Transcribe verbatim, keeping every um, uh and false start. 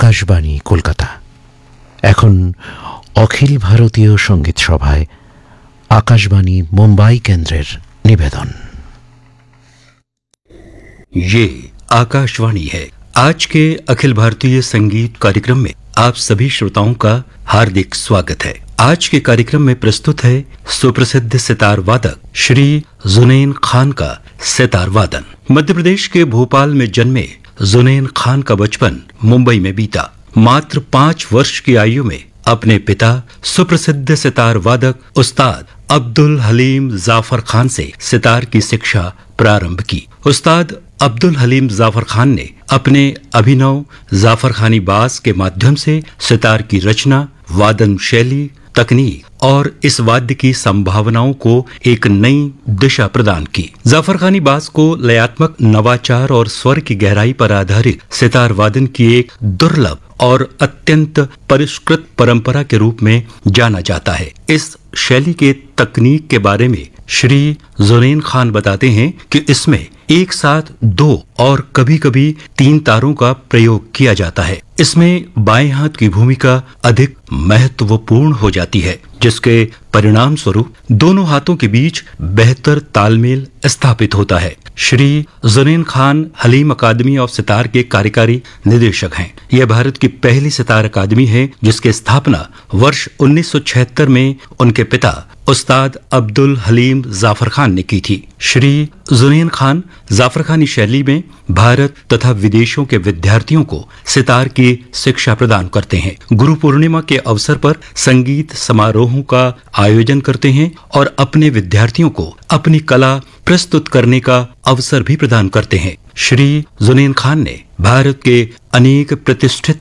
আকাশবাণী কলকাতা। এখন অখিল ভারতীয় সঙ্গীত সভায় आकाशवाणी मुंबई केंद्रेर निवेदन। ये आकाशवाणी है। आज के अखिल भारतीय संगीत कार्यक्रम में आप सभी श्रोताओं का हार्दिक स्वागत है। आज के कार्यक्रम में प्रस्तुत है सुप्रसिद्ध सितार वादक श्री जुनैन खान का सितार वादन। मध्य प्रदेश के भोपाल में जन्मे जुनैन खान का बचपन मुंबई में बीता। मात्र पांच वर्ष की आयु में अपने पिता सुप्रसिद्ध सितार वादक उस्ताद अब्दुल हलीम जाफर खान से सितार की शिक्षा प्रारंभ की। उस्ताद अब्दुल हलीम जाफर खान ने अपने अभिनव जाफर खानी बाज के माध्यम से सितार की रचना, वादन शैली, तकनीक और इस वाद्य की संभावनाओं को एक नई दिशा प्रदान की। जाफर खानी बाज को लयात्मक नवाचार और स्वर की गहराई पर आधारित सितार वादन की एक दुर्लभ और अत्यंत परिष्कृत परंपरा के रूप में जाना जाता है। इस शैली के तकनीक के बारे में श्री जुनैन खान बताते हैं कि इसमें एक साथ दो और कभी कभी तीन तारों का प्रयोग किया जाता है। इसमें बाएं हाथ की भूमिका अधिक महत्वपूर्ण हो जाती है, जिसके परिणाम स्वरूप दोनों हाथों के बीच बेहतर तालमेल स्थापित होता है। श्री जुनैन खान हलीम अकादमी ऑफ सितार के कार्यकारी निदेशक हैं। यह भारत की पहली सितार अकादमी है जिसकी स्थापना वर्ष उन्नीस सौ छिहत्तर में उनके पिता उस्ताद अब्दुल हलीम जाफर खान ने की थी। श्री जुनैन खान जाफर खानी शैली में भारत तथा विदेशों के विद्यार्थियों को सितार की शिक्षा प्रदान करते हैं। गुरु पूर्णिमा के अवसर पर संगीत समारोहों का आयोजन करते हैं और अपने विद्यार्थियों को अपनी कला प्रस्तुत करने का अवसर भी प्रदान करते हैं। श्री जुनैन खान ने भारत के अनेक प्रतिष्ठित